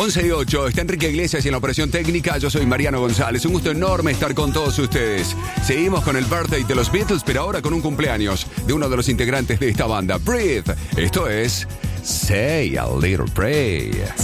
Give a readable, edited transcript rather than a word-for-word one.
11:08, está Enrique Iglesias y en la operación técnica yo soy Mariano González. Un gusto enorme estar con todos ustedes. Seguimos con el birthday de los Beatles, pero ahora con un cumpleaños de uno de los integrantes de esta banda, Breathe. Esto es Say a Little Prayer.